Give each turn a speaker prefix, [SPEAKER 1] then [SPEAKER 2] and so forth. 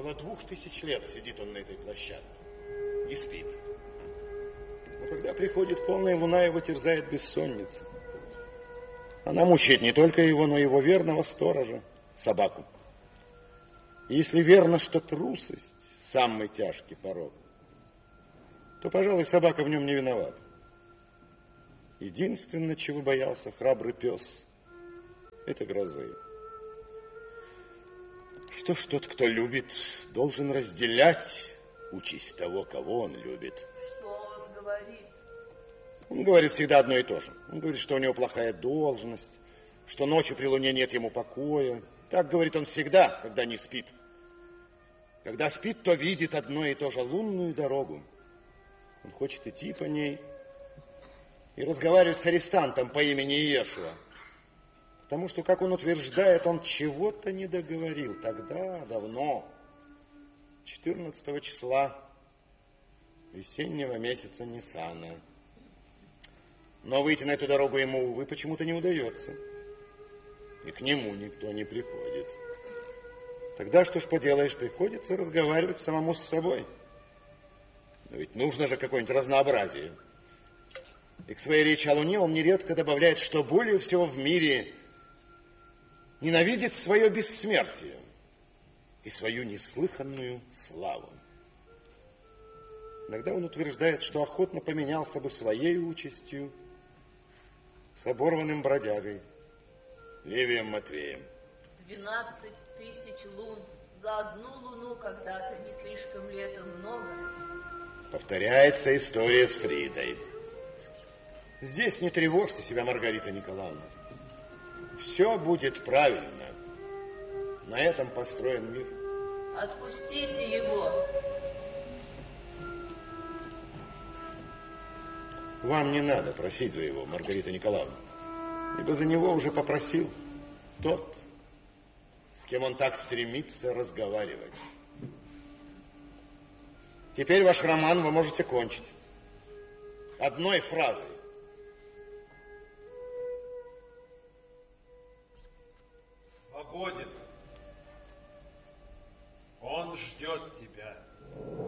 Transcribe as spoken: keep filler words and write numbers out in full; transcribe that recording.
[SPEAKER 1] Около двух тысяч лет сидит он на этой площадке и спит. Но когда приходит полная луна, его терзает бессонница. Она мучает не только его, но и его верного сторожа, собаку. И если верно, что трусость – самый тяжкий порок, то, пожалуй, собака в нем не виновата. Единственное, чего боялся храбрый пес – это грозы. Что ж, тот, кто любит, должен разделять участь того, кого он любит.
[SPEAKER 2] Что он говорит?
[SPEAKER 1] Он говорит всегда одно и то же. Он говорит, что у него плохая должность, что ночью при луне нет ему покоя. Так говорит он всегда, когда не спит. Когда спит, то видит одно и то же лунную дорогу. Он хочет идти по ней и разговаривать с арестантом по имени Иешуа. Потому что, как он утверждает, он чего-то не договорил тогда, давно, четырнадцатого числа весеннего месяца Ниссана. Но выйти на эту дорогу ему, увы, почему-то не удается. И к нему никто не приходит. Тогда что ж поделаешь, приходится разговаривать самому с собой. Но ведь нужно же какое-нибудь разнообразие. И к своей речи о Луне он нередко добавляет, что более всего в мире ненавидит свое бессмертие и свою неслыханную славу. Иногда он утверждает, что охотно поменялся бы своей участью с оборванным бродягой Левием Матвеем.
[SPEAKER 2] Двенадцать тысяч лун за одну луну когда-то не слишком ли это много?
[SPEAKER 1] Повторяется история с Фридой. Здесь не тревожьте себя, Маргарита Николаевна. Все будет правильно. На этом построен мир.
[SPEAKER 2] Отпустите его.
[SPEAKER 1] Вам не надо просить за его, Маргарита Николаевна. Ибо за него уже попросил тот, с кем он так стремится разговаривать. Теперь ваш роман вы можете кончить одной фразой.
[SPEAKER 3] Свободен. Он ждет тебя.